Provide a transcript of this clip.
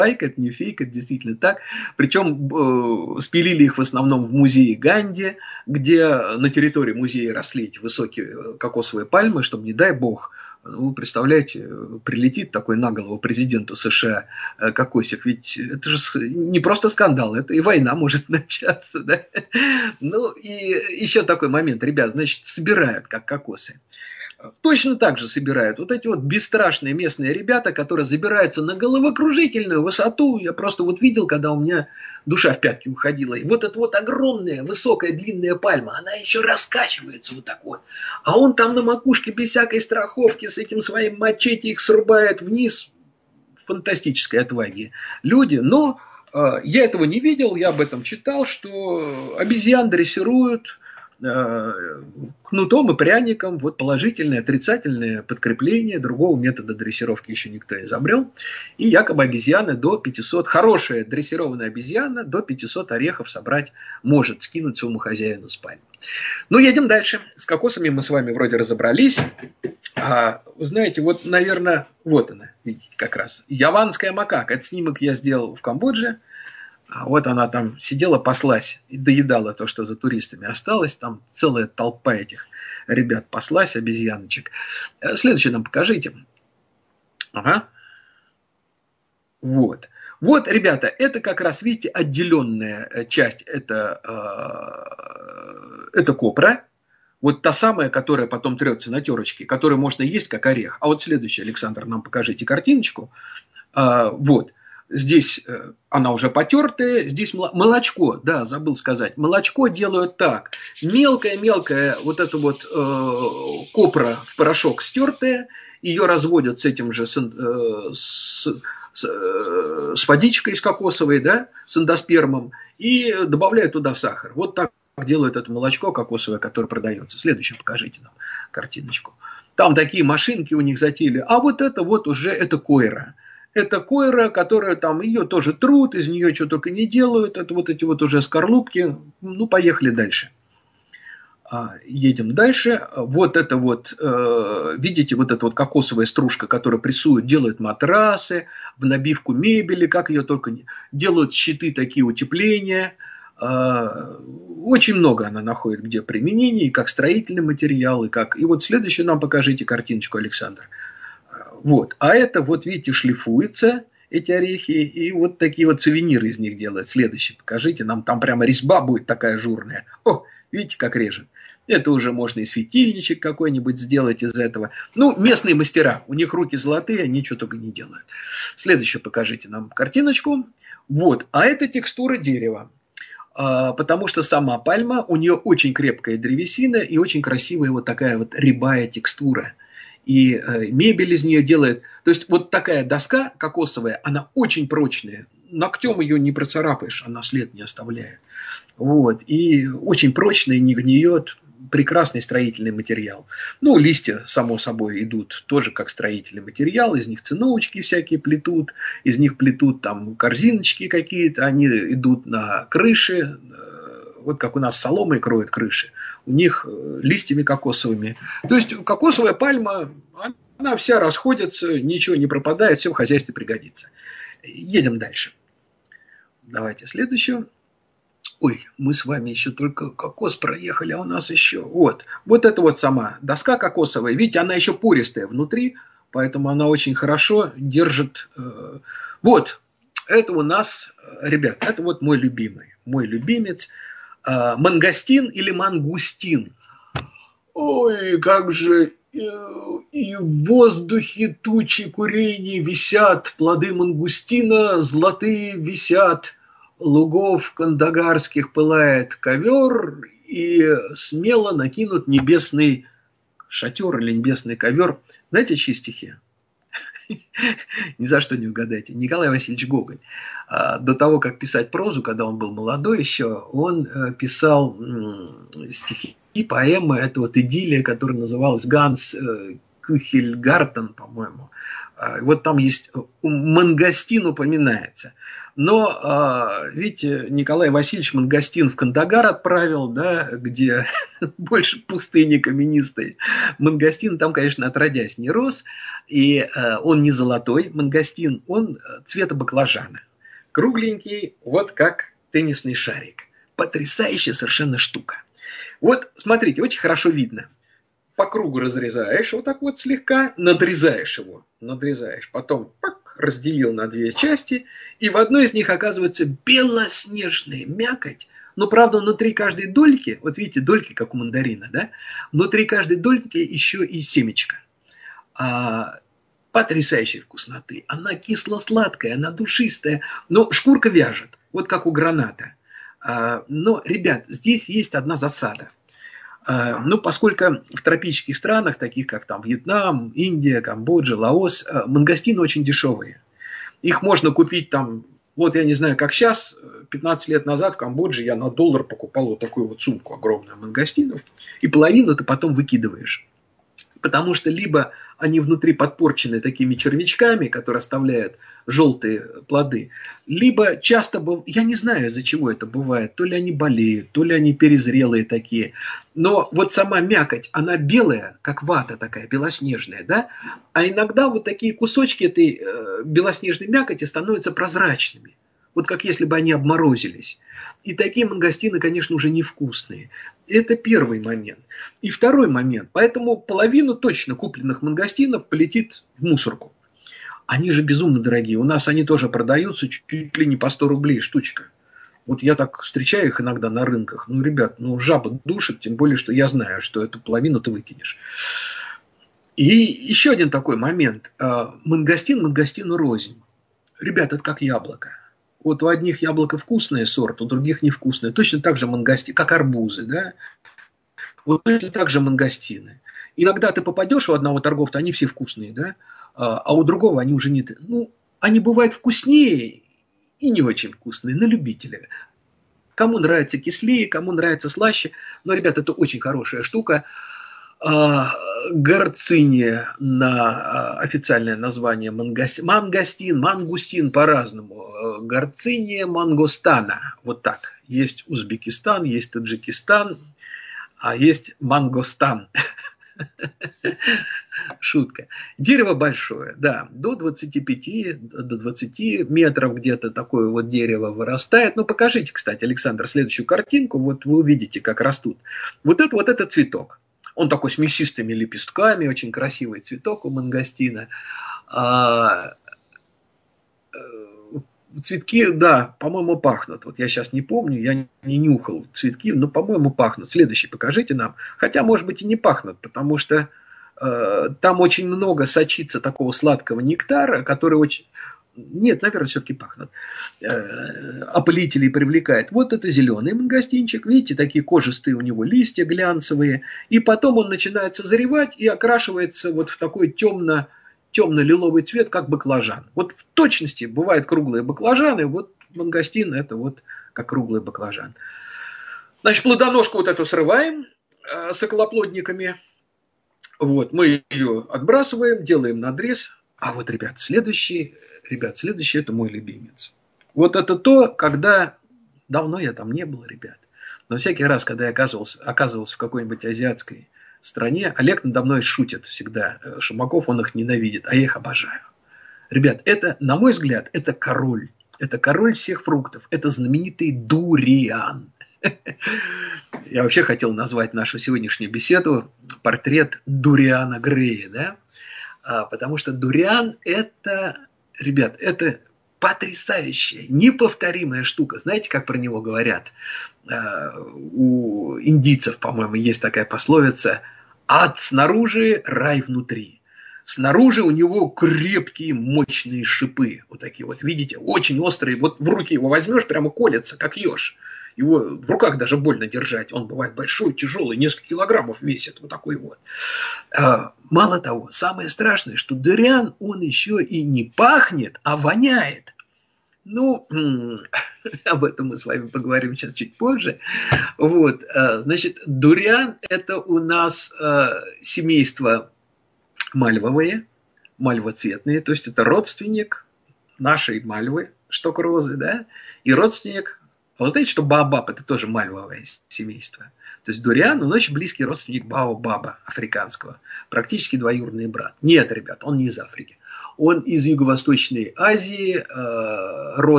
это не фейк, это действительно так. Причем спилили их в основном в музее Ганди, где на территории музея росли эти высокие кокосовые пальмы, чтобы, не дай бог, ну, представляете, прилетит такой на голову президенту США кокосик. Ведь это же не просто скандал, это и война может начаться. Да? Ну, и еще такой момент. Ребят, значит, собирают как кокосы. Точно так же собирают вот эти вот бесстрашные местные ребята, которые забираются на головокружительную высоту. Я просто вот видел, когда у меня душа в пятки уходила. И вот эта вот огромная, высокая, длинная пальма, она еще раскачивается вот так вот. А он там на макушке без всякой страховки с этим своим мачете их срубает вниз. Фантастической отваги люди. Но я этого не видел, я об этом читал, что обезьян дрессируют кнутом и пряником. Вот положительное, отрицательное подкрепление. Другого метода дрессировки еще никто не изобрел. И якобы обезьяны до 500, хорошая дрессированная обезьяна до 500 орехов собрать может, скинуть своему хозяину с пальмы. Ну, едем дальше. С кокосами мы с вами вроде разобрались. Вы знаете, вот, наверное, вот она, видите, как раз. Яванская макака. Этот снимок я сделал в Камбодже. Вот она там сидела, паслась и доедала то, что за туристами осталось. Там целая толпа этих ребят паслась, обезьяночек. Следующее нам покажите. Ага. Вот. Вот, ребята, это как раз, видите, отделенная часть. Это копра. Вот та самая, которая потом трется на терочке, которую можно есть как орех. А вот следующее, Александр, нам покажите картиночку. Вот. Здесь она уже потертая, здесь молочко, да, забыл сказать. Молочко делают так. Мелкая-мелкая вот эта вот копра в порошок стертая, ее разводят с этим же, с водичкой с кокосовой, да, с эндоспермом, и добавляют туда сахар. Вот так делают это молочко кокосовое, которое продается. Следующее покажите нам картиночку. Там такие машинки у них затеяли. А вот это вот уже, это койра. Это койра, которая там, ее тоже трут, из нее что только не делают. Это вот эти вот уже скорлупки. Ну, поехали дальше. Едем дальше. Вот это вот, видите, вот эта вот кокосовая стружка, которая прессует, делают матрасы, в набивку мебели, как ее только не... Делают щиты, такие утепления. Очень много она находит где применение, и как строительный материал, и как... И вот следующую нам покажите картиночку, Александр. Вот. А это, вот видите, шлифуются эти орехи, и вот такие вот сувениры из них делают. Следующий покажите, нам там прямо резьба будет такая ажурная. О, видите, как режет. Это уже можно и светильничек какой-нибудь сделать из этого. Ну, местные мастера, у них руки золотые, они ничего только не делают. Следующую покажите нам картиночку. Вот, а это текстура дерева. Потому что сама пальма, у нее очень крепкая древесина и очень красивая вот такая вот рябая текстура. И мебель из нее делает. То есть вот такая доска кокосовая, она очень прочная. Ногтем ее не процарапаешь, она след не оставляет. Вот. И очень прочная, не гниет. Прекрасный строительный материал. Ну, листья, само собой, идут тоже как строительный материал. Из них циновочки всякие плетут. Из них плетут там корзиночки какие-то. Они идут на крыши. Вот как у нас соломой кроют крыши. У них листьями кокосовыми. То есть кокосовая пальма, она вся расходится, ничего не пропадает, все в хозяйстве пригодится. Едем дальше. Давайте следующую. Ой, мы с вами еще только кокос проехали, а у нас еще... Вот это вот сама доска кокосовая. Видите, она еще пористая внутри, поэтому она очень хорошо держит... Вот, это у нас, ребят, это вот мой любимый, мой любимец. Мангостин или мангустин. Ой, как же и в воздухе тучи курений висят, плоды мангустина золотые висят, лугов кандагарских пылает ковер, и смело накинут небесный шатер или небесный ковер. Знаете, чьи стихи? Ни за что не угадаете. Николай Васильевич Гоголь. До того, как писать прозу, когда он был молодой еще, он писал стихи, поэмы. Это вот идиллия, которая называлась «Ганс Кюхельгартен», по-моему. Вот там есть, мангостин упоминается. Но, видите, Николай Васильевич Мангостин в Кандагар отправил, да, где больше пустыни каменистой. Мангостин там, конечно, отродясь не рос. И он не золотой мангостин, он цвета баклажана. Кругленький, вот как теннисный шарик. Потрясающая совершенно штука. Вот, смотрите, очень хорошо видно. По кругу разрезаешь, вот так вот слегка, надрезаешь его, потом разделил на две части, и в одной из них оказывается белоснежная мякоть, но, правда, внутри каждой дольки, вот видите, дольки, как у мандарина, да, внутри каждой дольки еще и семечко. Потрясающей вкусноты. Она кисло-сладкая, она душистая, но шкурка вяжет, вот как у граната. Но, ребят, здесь есть одна засада. Ну, поскольку в тропических странах, таких как там Вьетнам, Индия, Камбоджа, Лаос, мангостины очень дешевые. Их можно купить там, вот я не знаю, как сейчас, 15 лет назад в Камбодже я на $1 покупал вот такую вот сумку огромную мангостинов, и половину ты потом выкидываешь. Потому что либо они внутри подпорчены такими червячками, которые оставляют желтые плоды, либо часто, я не знаю, из-за чего это бывает, то ли они болеют, то ли они перезрелые такие, но вот сама мякоть, она белая, как вата такая, белоснежная, да, а иногда вот такие кусочки этой белоснежной мякоти становятся прозрачными, вот как если бы они обморозились. И такие мангостины, конечно, уже невкусные. Это первый момент. И второй момент. Поэтому половину точно купленных мангостинов полетит в мусорку. Они же безумно дорогие. У нас они тоже продаются чуть ли не по 100 рублей штучка. Вот я так встречаю их иногда на рынках. Ну, ребят, жаба душит, тем более, что я знаю, что эту половину ты выкинешь. И еще один такой момент. Мангостину рознь. Ребят, это как яблоко. Вот у одних яблоко вкусное сорт, у других невкусное. Точно так же мангостины, как арбузы, да? Вот точно так же мангостины. Иногда ты попадешь у одного торговца, они все вкусные, да? А у другого они уже не... Ну, они бывают вкуснее и не очень вкусные, на любителя. Кому нравится кислее, кому нравится слаще. Но, ребят, это очень хорошая штука. Гарциния на официальное название мангустин по-разному. Гарциния мангостана. Вот так. Есть Узбекистан, есть Таджикистан, а есть мангостан. Шутка. Дерево большое, да, до 25, до 20 метров где-то такое вот дерево вырастает. Ну, покажите, кстати, Александр, следующую картинку, вот вы увидите, как растут. Вот это цветок. Он такой с мясистыми лепестками, очень красивый цветок у мангостина. Цветки, да, по-моему, пахнут. Вот я сейчас не помню, я не нюхал цветки, но, по-моему, пахнут. Следующий покажите нам. Хотя, может быть, и не пахнут, потому что там очень много сочится такого сладкого нектара, который очень... Нет, наверное, все-таки пахнут. Опылителей привлекает. Вот это зеленый мангостинчик. Видите, такие кожистые у него листья глянцевые. И потом он начинает созревать и окрашивается вот в такой темно-лиловый цвет, как баклажан. Вот в точности бывают круглые баклажаны. Вот мангостин это вот как круглый баклажан. Значит, плодоножку вот эту срываем с околоплодниками. Вот, мы ее отбрасываем, делаем надрез. А вот, ребят, следующий это мой любимец. Вот это то, когда... Давно я там не был, ребят. Но всякий раз, когда я оказывался в какой-нибудь азиатской стране, Олег надо мной шутит всегда. Шумаков, он их ненавидит, а я их обожаю. Ребят, это, на мой взгляд, это король. Это король всех фруктов. Это знаменитый дуриан. Я вообще хотел назвать нашу сегодняшнюю беседу портрет Дуриана Грея, да? Потому что дуриан это, ребят, это потрясающая, неповторимая штука. Знаете, как про него говорят? У индийцев, по-моему, есть такая пословица: ад снаружи, рай внутри. Снаружи у него крепкие, мощные шипы. Вот такие вот, видите, очень острые. Вот в руки его возьмешь, прямо колется, как еж. Его в руках даже больно держать. Он бывает большой, тяжелый, несколько килограммов весит. Вот такой вот. Мало того, самое страшное, что дуриан, он еще и не пахнет, а воняет. Ну, об этом мы с вами поговорим сейчас чуть позже. Вот, значит, дуриан это у нас семейство мальвовое. мальвоцветные, то есть это родственник нашей мальвы, шток розы, да, и родственник. А вы знаете, что баобаб это тоже мальвовое семейство? То есть дуриан, он очень близкий родственник баобаба африканского, практически двоюродный брат. Нет, ребят, он не из Африки. Он из Юго-Восточной Азии,